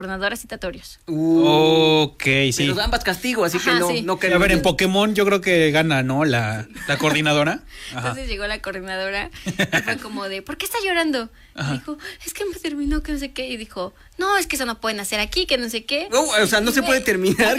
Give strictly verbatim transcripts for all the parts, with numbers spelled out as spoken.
coordinadora citatorios. Uh, ok, sí. Pero ambas castigo, así Ajá, que no, sí. no A ver, en Pokémon yo creo que gana, ¿no? La, la coordinadora. Ajá. Entonces llegó la coordinadora y fue como de, ¿por qué está llorando? Ajá. Y dijo, es que me terminó, que no sé qué. Y dijo, no, es que eso no pueden hacer aquí, que no sé qué. No, o sea, no se puede terminar.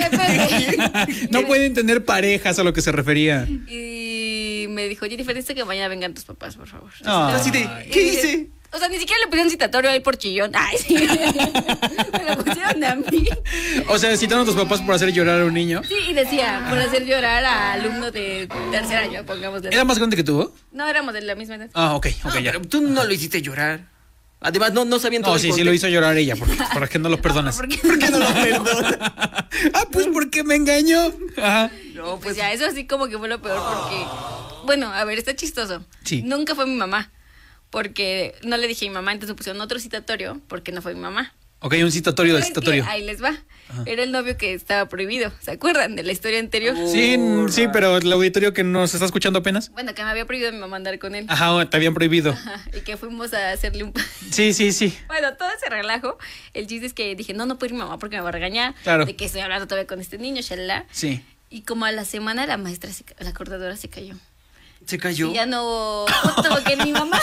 No pueden tener parejas, a lo que se refería. Y me dijo, Jennifer, dice que mañana vengan tus papás, por favor. Ah. Así de, ¿qué hice? O sea, ni siquiera le pusieron citatorio ahí por chillón. Ay, sí. Me lo pusieron a mí. O sea, citaron a tus papás por hacer llorar a un niño. Sí, y decía, por hacer llorar a alumnos de tercer año, pongámosle. ¿Era más grande que tú? No, éramos de la misma edad. Ah, ok, ok, No, ya. pero tú no lo hiciste llorar. Además, no, no sabían todo No, el sí, sí contexto. lo hizo llorar ella. ¿Por, ¿Para qué no lo perdonas? ¿Por qué? ¿Por qué no lo perdonas? Ah, pues porque me engañó. Ajá. No, Pues ya, eso así como que fue lo peor porque... Bueno, a ver, está chistoso. Sí. Nunca fue mi mamá. Porque no le dije a mi mamá, entonces me pusieron otro citatorio porque no fue mi mamá. Ok, un citatorio de ¿Sabes qué? citatorio. Ahí les va. Era el novio que estaba prohibido. ¿Se acuerdan de la historia anterior? Sí, sí, pero el auditorio que nos está escuchando apenas. Bueno, que me había prohibido mi mamá andar con él. Ajá, te habían prohibido. Ajá, y que fuimos a hacerle un... Sí, sí, sí. Bueno, todo ese relajo. El chiste es que dije, no, no puedo ir mi mamá porque me va a regañar. Claro. De que estoy hablando todavía con este niño, shalala. Sí. Y como a la semana la maestra, se ca- la coordinadora se cayó. ¿Se cayó? Y ya no... Justo que mi mamá...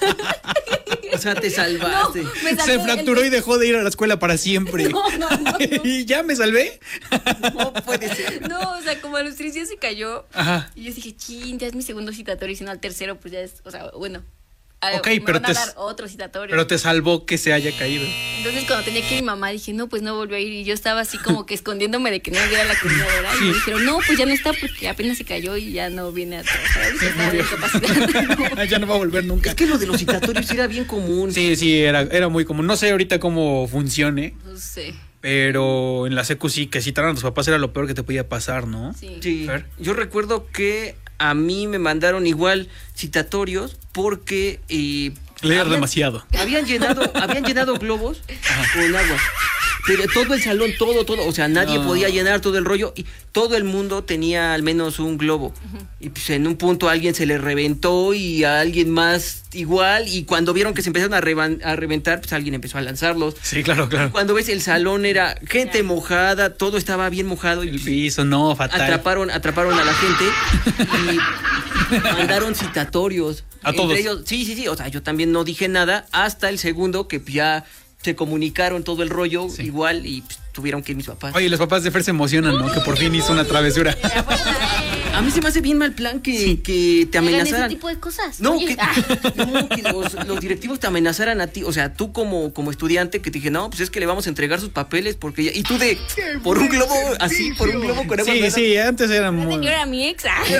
O sea, te salvaste. No, me salvé Se el- fracturó y dejó de ir a la escuela para siempre. No, no, no, no. Y ya me salvé. No puede ser. No, o sea, como a los tres días se cayó. Ajá. Y yo dije, chin, ya es mi segundo citatorio. Y si no al tercero, pues ya es... O sea, bueno. a- Ok, me pero van a te- dar otro citatorio. Pero te salvó que se haya caído. Entonces cuando tenía que ir mi mamá dije, no, pues no volvió a ir. Y yo estaba así como que escondiéndome de que no viera la coordinadora. Y me dijeron, no, pues ya no está porque apenas se cayó y ya no viene a trabajar. Ahorita está de incapacidad. Ya no va a volver nunca. Es que lo de los citatorios era bien común. Sí, sí, era, era muy común. No sé ahorita cómo funcione, No sé. pero en la secu sí, que citaran a tus papás era lo peor que te podía pasar, ¿no? Sí. Sí. Fer. Yo recuerdo que a mí me mandaron igual citatorios porque eh, Leer habían- demasiado. Habían llenado, habían llenado globos con agua. Pero todo el salón, todo, todo, o sea, nadie No. podía llenar todo el rollo y todo el mundo tenía al menos un globo. Y pues en un punto a alguien se le reventó y a alguien más igual y cuando vieron que se empezaron a, revan- a reventar, pues alguien empezó a lanzarlos. Sí, claro, claro. Cuando ves el salón era gente mojada, todo estaba bien mojado y El piso, no, fatal. atraparon, atraparon a la gente y mandaron citatorios. A Entre todos. ellos, sí, sí, sí. O sea, yo también no dije nada hasta el segundo que ya se comunicaron todo el rollo Sí. igual y pues, tuvieron que ir mis papás. Oye, los papás de Fer se emocionan, ¿no? Que por fin hizo una travesura. A mí se me hace bien mal plan que, que te Hagan ese amenazaran. tipo de cosas. No, Oye, que, ah. no, que los, los directivos te amenazaran a ti. O sea, tú como, como estudiante que te dije, no, pues es que le vamos a entregar sus papeles porque ya... Y tú de, por un globo, así, por un globo con agua. Sí, nada. sí, antes eran Yo muy... era mi ex. ah.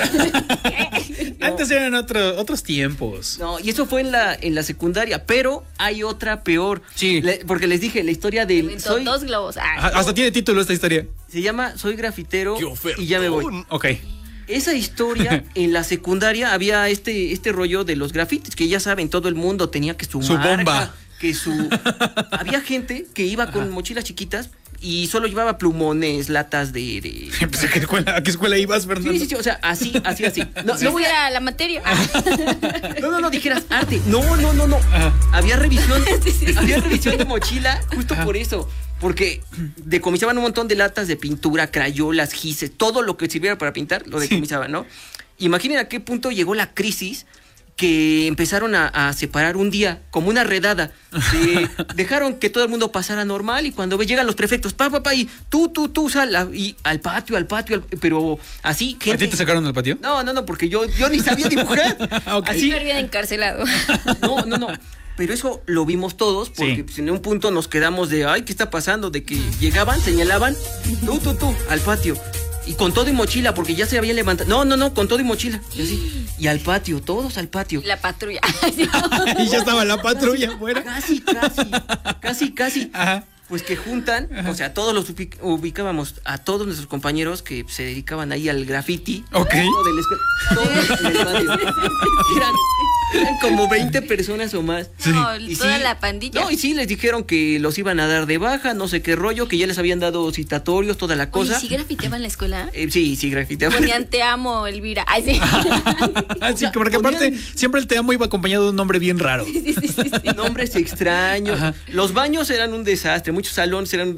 Antes eran otro- otros tiempos. No, y eso fue en la, en la secundaria, pero hay otra peor. Sí. Le- porque les dije, la historia de... Inventó Soy, dos globos. ah. Ajá, hasta tiene título esta historia. se llama Soy grafitero y ya me voy. Ok. Esa historia, en la secundaria había este, este rollo de los grafitis, que ya saben, todo el mundo tenía que su, Su marca, bomba. que su... Había gente que iba con mochilas chiquitas y solo llevaba plumones, latas de... de- Pues, ¿a, qué escuela, ¿A qué escuela ibas, Fernando? Sí, sí, sí, o sea, así, así, así. No, Si no voy a... fuera la materia. ah. No, no, no dijeras arte. No, no, no, no. Ajá. Había revisión. Sí, sí, sí. Había revisión de mochila justo Ajá. por eso. Porque decomisaban un montón de latas de pintura, crayolas, gises, todo lo que sirviera para pintar, lo decomisaban, ¿no? Imaginen a qué punto llegó la crisis que empezaron a, a separar un día, como una redada. De- dejaron que todo el mundo pasara normal y cuando ve llegan los prefectos, pa, pa, pa, y tú, tú, tú, sal, a- y al patio, al patio, al- pero así, ¿A gente... ti te sacaron del patio? No, no, no, porque yo, yo ni sabía dibujar. Ok. Así, Súper bien encarcelado. no, no, no. Pero eso lo vimos todos porque Sí. pues, en un punto nos quedamos de, ay, ¿qué está pasando? De que llegaban, señalaban, tú, tú, tú, al patio. Y con todo y mochila, porque ya se habían levantado. No, no, no, con todo y mochila. Y así. Y al patio, todos al patio. La patrulla. Y ya estaba la patrulla afuera. Casi, casi, casi, casi. Ajá. Pues que juntan, o sea, todos los ubic- ubicábamos a todos nuestros compañeros que se dedicaban ahí al graffiti. Ok. Todo de la escuela, todos en el patio. Eran, eran como veinte personas o más. No, Y toda sí, la pandilla. No, y sí, les dijeron que los iban a dar de baja, no sé qué rollo, que ya les habían dado citatorios, toda la Oye, cosa. ¿sí grafiteaba en la escuela? Eh, sí, sí, grafiteaban. Ponían te amo, Elvira. Ay, sí. Ah, sí, porque aparte ponían- siempre el te amo iba acompañado de un nombre bien raro. Sí, sí, sí, sí. Nombres extraños. Ajá. Los baños eran un desastre, muchos salones eran